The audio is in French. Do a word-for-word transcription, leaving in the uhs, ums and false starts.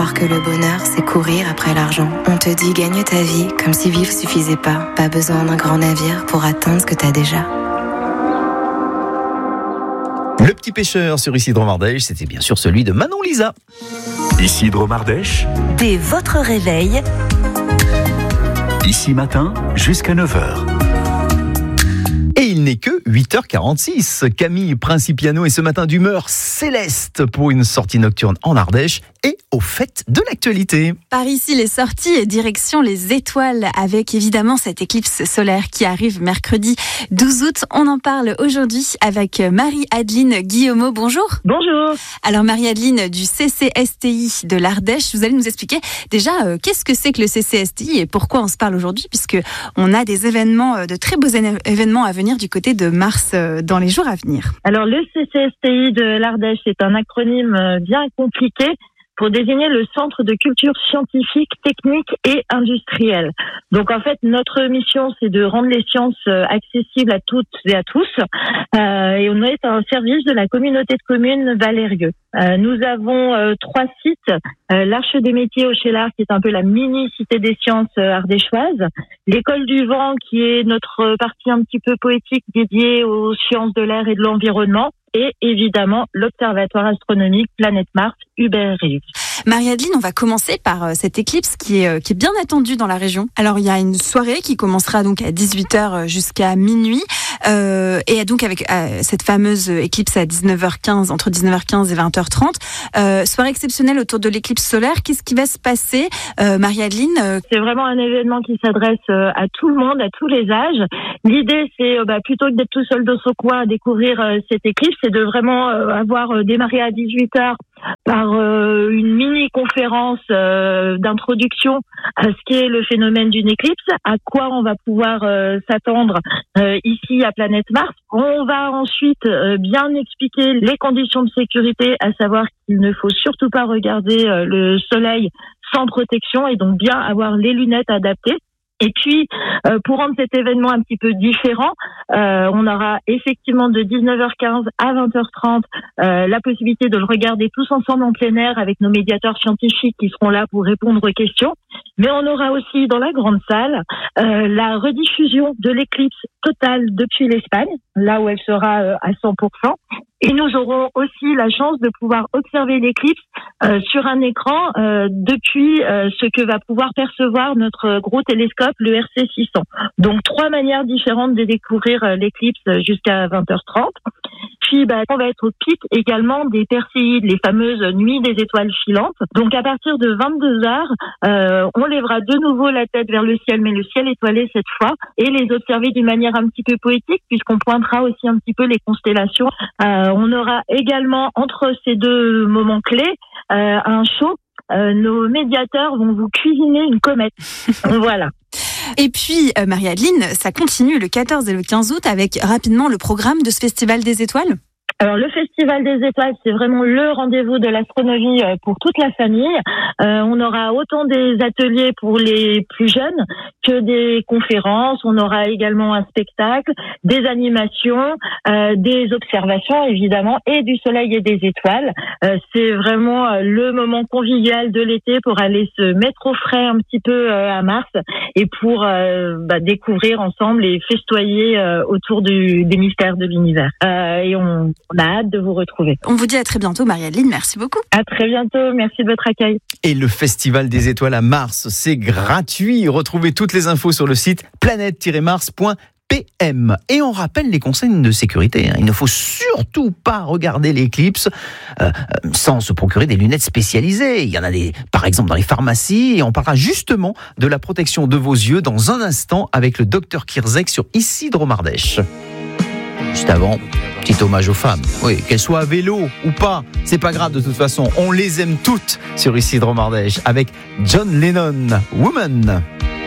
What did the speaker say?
croire que le bonheur, c'est courir après l'argent. On te dit gagne ta vie comme si vivre suffisait pas. Pas besoin d'un grand navire pour atteindre ce que t'as déjà. Le petit pêcheur sur Isidro Mardèche, c'était bien sûr celui de Manon Lisa. Isidro Mardèche, dès votre réveil, ici matin jusqu'à neuf heures. Et il n'est que huit heures quarante-six. Camille Principiano est ce matin d'humeur céleste pour une sortie nocturne en Ardèche et au fait de l'actualité. Par ici, les sorties et direction les étoiles avec évidemment cette éclipse solaire qui arrive mercredi douze août. On en parle aujourd'hui avec Marie-Adeline Guillaumeau. Bonjour. Bonjour. Alors Marie-Adeline du C C S T I de l'Ardèche, vous allez nous expliquer déjà euh, qu'est-ce que c'est que le C C S T I et pourquoi on se parle aujourd'hui, puisque on a des événements, de très beaux événements à venir du côté de Mars dans les jours à venir. Alors le C C S T I de l'Ardèche, c'est un acronyme bien compliqué pour désigner le centre de culture scientifique, technique et industrielle. Donc en fait, notre mission, c'est de rendre les sciences accessibles à toutes et à tous. Euh, et on est un service de la communauté de communes Valérieux. Euh, nous avons euh, trois sites. Euh, L'Arche des métiers au Chélard, qui est un peu la mini-cité des sciences euh, ardéchoises. L'École du vent, qui est notre partie un petit peu poétique dédiée aux sciences de l'air et de l'environnement. Et évidemment, l'Observatoire astronomique Planète Mars, Hubert Reeves. Marie-Adeline, on va commencer par euh, cette éclipse qui est, euh, qui est bien attendue dans la région. Alors, il y a une soirée qui commencera donc à dix-huit heures jusqu'à minuit. Euh, et donc, avec euh, cette fameuse éclipse à dix-neuf heures quinze, entre dix-neuf heures quinze et vingt heures trente. Euh, soirée exceptionnelle autour de l'éclipse solaire. Qu'est-ce qui va se passer, euh, Marie-Adeline? C'est vraiment un événement qui s'adresse à tout le monde, à tous les âges. L'idée, c'est bah, plutôt que d'être tout seul dans son coin à découvrir euh, cette éclipse, c'est de vraiment euh, avoir euh, démarré à dix-huit heures par euh, une mini-conférence euh, d'introduction à ce qu'est le phénomène d'une éclipse, à quoi on va pouvoir euh, s'attendre euh, ici à Planète Mars. On va ensuite euh, bien expliquer les conditions de sécurité, à savoir qu'il ne faut surtout pas regarder euh, le soleil sans protection et donc bien avoir les lunettes adaptées. Et puis, euh, pour rendre cet événement un petit peu différent, euh, on aura effectivement de dix-neuf heures quinze à vingt heures trente euh, la possibilité de le regarder tous ensemble en plein air avec nos médiateurs scientifiques qui seront là pour répondre aux questions. Mais on aura aussi dans la grande salle euh, la rediffusion de l'éclipse totale depuis l'Espagne, là où elle sera euh, à cent pour cent. Et nous aurons aussi la chance de pouvoir observer l'éclipse euh, sur un écran euh, depuis euh, ce que va pouvoir percevoir notre gros télescope, le R C six cents. Donc trois manières différentes de découvrir euh, l'éclipse jusqu'à vingt heures trente. Puis bah, on va être au pic également des Perséides, les fameuses nuits des étoiles filantes. Donc à partir de vingt-deux heures, euh, on lèvera de nouveau la tête vers le ciel, mais le ciel étoilé cette fois, et les observer d'une manière un petit peu poétique, puisqu'on pointera aussi un petit peu les constellations. Euh, on aura également entre ces deux moments clés euh, un show. Euh, nos médiateurs vont vous cuisiner une comète. Voilà. Et puis, euh, Marie-Adeline, ça continue le quatorze et le quinze août avec rapidement le programme de ce Festival des Étoiles. Alors le Festival des Étoiles, c'est vraiment le rendez-vous de l'astronomie pour toute la famille. Euh, on aura autant des ateliers pour les plus jeunes que des conférences. On aura également un spectacle, des animations, euh, des observations évidemment et du soleil et des étoiles. Euh, c'est vraiment le moment convivial de l'été pour aller se mettre au frais un petit peu euh, à Mars et pour euh, bah, découvrir ensemble et festoyer euh, autour du, des mystères de l'univers. Euh, et on On a hâte de vous retrouver. On vous dit à très bientôt, Marie-Adeline. Merci beaucoup. À très bientôt. Merci de votre accueil. Et le Festival des Étoiles à Mars, c'est gratuit. Retrouvez toutes les infos sur le site planète tiret mars point p m. Et on rappelle les consignes de sécurité. Il ne faut surtout pas regarder l'éclipse euh, sans se procurer des lunettes spécialisées. Il y en a des, par exemple, dans les pharmacies. Et on parlera justement de la protection de vos yeux dans un instant avec le docteur Kirzek sur Isidro Mardèche. Juste avant, petit hommage aux femmes. Oui, qu'elles soient à vélo ou pas, c'est pas grave de toute façon. On les aime toutes sur Isidro Mardèche avec John Lennon, Woman.